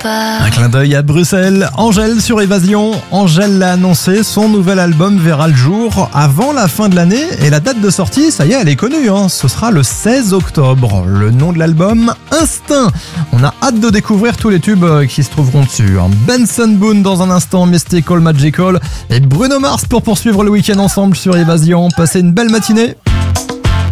pas. Un clin d'œil à Bruxelles. Angèle sur Évasion. Angèle l'a annoncé, son nouvel album verra le jour avant la fin de l'année. Et la date de sortie, ça y est, elle est connue. Ce sera le 16 octobre. Le nom de l'album, Instinct. On a hâte de découvrir tous les tubes qui se trouveront dessus. Benson Boone dans un instant, Mystical Magical. Et Bruno Mars pour poursuivre le week-end ensemble sur Évasion. Passez une belle matinée.